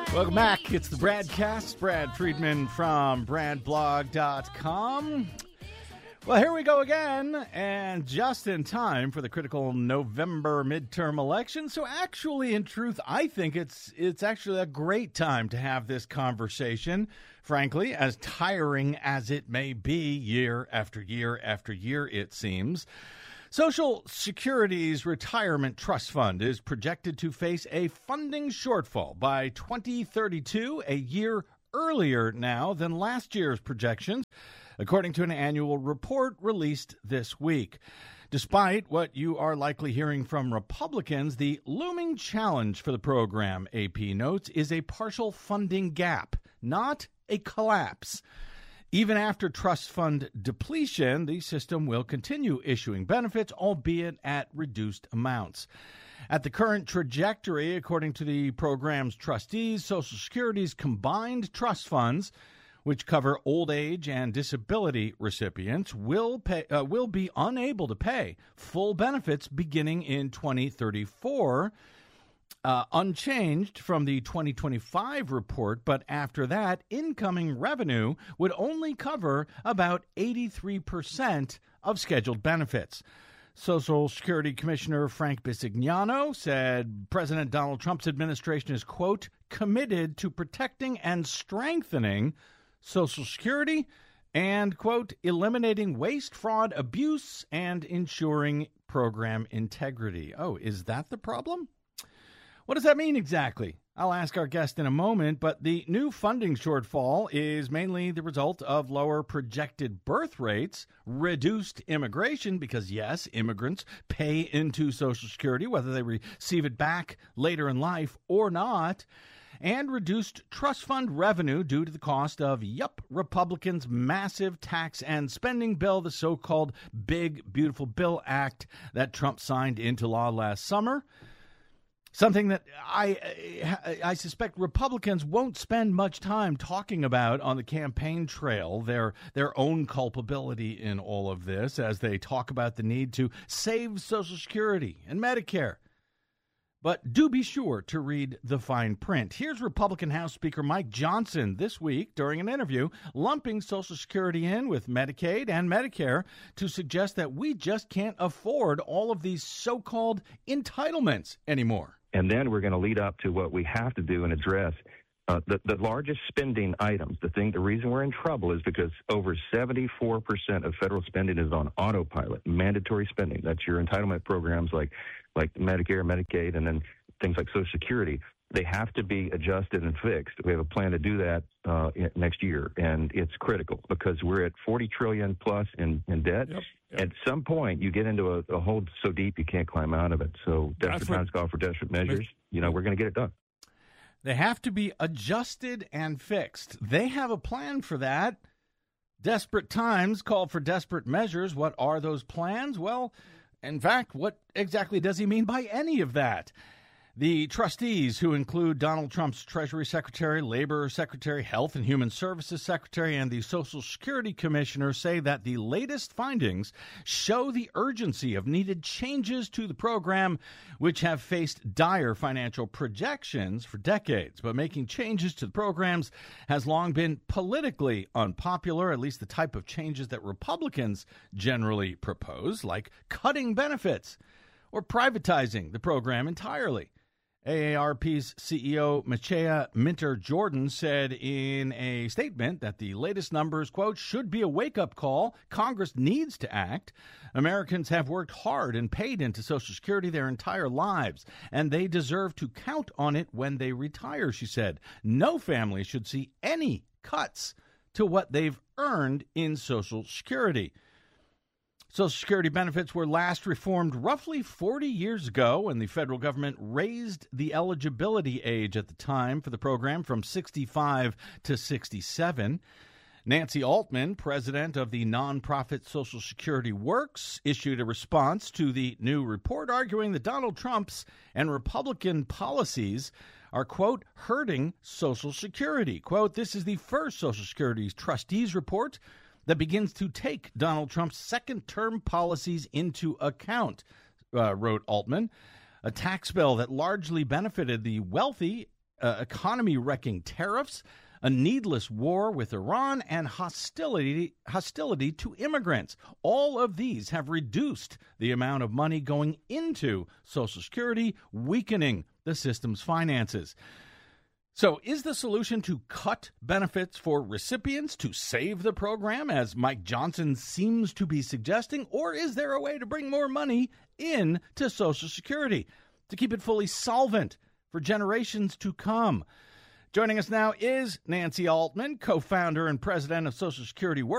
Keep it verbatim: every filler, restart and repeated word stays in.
Welcome back. It's the Bradcast. Brad Friedman from brad blog dot com. Well, here we go again, and just in time for the critical November midterm election. So actually, in truth, I think it's it's actually a great time to have this conversation, frankly, as tiring as it may be year after year after year, it seems. Social Security's Retirement Trust Fund is projected to face a funding shortfall by twenty thirty-two, a year earlier now than last year's projections, according to an annual report released this week. Despite what you are likely hearing from Republicans, the looming challenge for the program, A P notes, is a partial funding gap, not a collapse. Even after trust fund depletion, the system will continue issuing benefits, albeit at reduced amounts. At the current trajectory, according to the program's trustees, Social Security's combined trust funds, which cover old age and disability recipients, will pay, uh, will be unable to pay full benefits beginning in twenty thirty-four, uh, unchanged from the twenty twenty-five report, but after that, incoming revenue would only cover about eighty-three percent of scheduled benefits. Social Security Commissioner Frank Bisignano said President Donald Trump's administration is, quote, committed to protecting and strengthening Social Security and, quote, eliminating waste, fraud, abuse, and ensuring program integrity. Oh, is that the problem? What does that mean exactly? I'll ask our guest in a moment, but the new funding shortfall is mainly the result of lower projected birth rates, reduced immigration, because, yes, immigrants pay into Social Security, whether they receive it back later in life or not, and reduced trust fund revenue due to the cost of, yup, Republicans' massive tax and spending bill, the so-called Big Beautiful Bill Act that Trump signed into law last summer. Something that I I suspect Republicans won't spend much time talking about on the campaign trail, their their own culpability in all of this, as they talk about the need to save Social Security and Medicare. But do be sure to read the fine print. Here's Republican House Speaker Mike Johnson this week during an interview lumping Social Security in with Medicaid and Medicare to suggest that we just can't afford all of these so-called entitlements anymore. And then we're going to lead up to what we have to do and address. Uh, the, the largest spending items, the thing, the reason we're in trouble is because over seventy-four percent of federal spending is on autopilot, mandatory spending. That's your entitlement programs like, like Medicare, Medicaid, and then things like Social Security. They have to be adjusted and fixed. We have a plan to do that uh, next year, and it's critical because we're at forty trillion dollars plus in, in debt. Yep, yep. At some point, you get into a, a hole so deep you can't climb out of it. So desperate times call for desperate measures. You know, we're going to get it done. They have to be adjusted and fixed. They have a plan for that. Desperate times call for desperate measures. What are those plans? Well, in fact, what exactly does he mean by any of that? The trustees, who include Donald Trump's Treasury Secretary, Labor Secretary, Health and Human Services Secretary, and the Social Security Commissioner, say that the latest findings show the urgency of needed changes to the program, which have faced dire financial projections for decades. But making changes to the programs has long been politically unpopular, at least the type of changes that Republicans generally propose, like cutting benefits or privatizing the program entirely. A A R P's C E O Maciej Minter-Jordan said in a statement that the latest numbers, quote, should be a wake-up call. Congress needs to act. Americans have worked hard and paid into Social Security their entire lives, and they deserve to count on it when they retire, she said. No family should see any cuts to what they've earned in Social Security. Social Security benefits were last reformed roughly forty years ago, when the federal government raised the eligibility age at the time for the program from sixty-five to sixty-seven. Nancy Altman, president of the nonprofit Social Security Works, issued a response to the new report, arguing that Donald Trump's and Republican policies are, quote, hurting Social Security. Quote, this is the first Social Security trustees report that begins to take Donald Trump's second-term policies into account, uh, wrote Altman. A tax bill that largely benefited the wealthy uh, economy-wrecking tariffs, a needless war with Iran, and hostility hostility to immigrants. All of these have reduced the amount of money going into Social Security, weakening the system's finances. So is the solution to cut benefits for recipients to save the program, as Mike Johnson seems to be suggesting, or is there a way to bring more money in to Social Security to keep it fully solvent for generations to come? Joining us now is Nancy Altman, co-founder and president of Social Security Work.